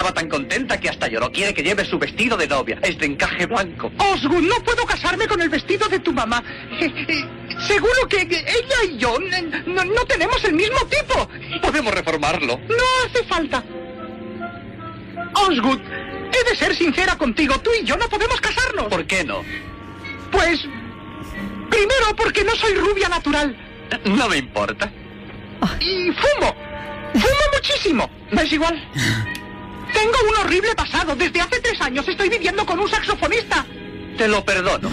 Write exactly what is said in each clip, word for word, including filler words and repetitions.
Estaba tan contenta que hasta lloró. Quiere que lleve su vestido de novia. Es de encaje blanco. Osgood, no puedo casarme con el vestido de tu mamá. Eh, eh, seguro que ella y yo no, no tenemos el mismo tipo. Podemos reformarlo. No hace falta. Osgood, he de ser sincera contigo. Tú y yo no podemos casarnos. ¿Por qué no? Pues... primero, porque no soy rubia natural. No me importa. Y fumo. Fumo muchísimo. ¿No es igual? Tengo un horrible pasado. Desde hace tres años estoy viviendo con un saxofonista. Te lo perdono.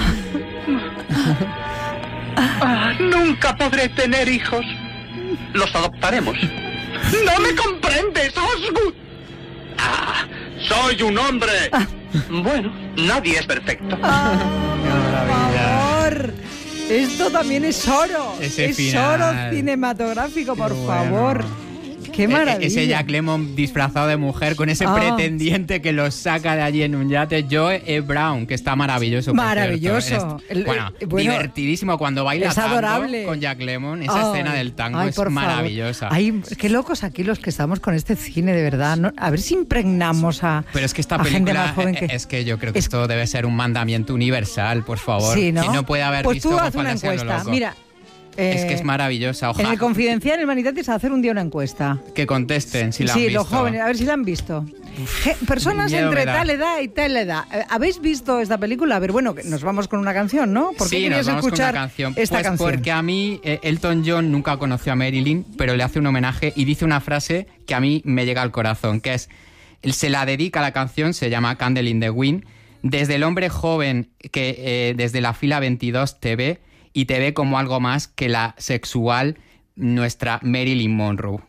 Ah, nunca podré tener hijos. Los adoptaremos. ¡No me comprendes, Osgood! Ah, soy un hombre. Ah. Bueno, nadie es perfecto. Ah, por favor. Esto también es oro. Ese es final. oro cinematográfico, por Qué favor. bueno. Qué maravilla. Ese Jack Lemmon disfrazado de mujer con ese Ah. pretendiente que lo saca de allí en un yate. Joe E. Brown, que está maravilloso. por Maravilloso. cierto. El- bueno, eh, bueno, divertidísimo cuando baila es tango adorable. con Jack Lemmon. Esa Ay, escena del tango ay, es por favor. maravillosa. Ay, qué locos aquí los que estamos con este cine, de verdad. ¿no? A ver si impregnamos a, Pero es que esta a gente película, más joven que... eh, es que yo creo que Es- esto debe ser un mandamiento universal, por favor. Sí, ¿no? Quien no puede haber pues visto tú haz Goodfellas una sea lo encuesta. loco. Mira, Es eh, que es maravillosa. en Ojalá el Confidencial, en el Manitatis, a hacer un día una encuesta. que contesten si la han Sí, visto. los jóvenes, a ver si la han visto. Je- Personas miedo entre me da. tal edad y tal edad. Eh, ¿Habéis visto esta película? A ver, bueno, que nos vamos con una canción, ¿no? ¿Por qué Sí, nos querías vamos escuchar con una canción. esta pues canción? porque a mí eh, Elton John nunca conoció a Marilyn, pero le hace un homenaje y dice una frase que a mí me llega al corazón, que es, él se la dedica a la canción, se llama Candle in the Wind, desde el hombre joven que eh, desde la fila veintidós te ve y te ve como algo más que la sexual nuestra Marilyn Monroe.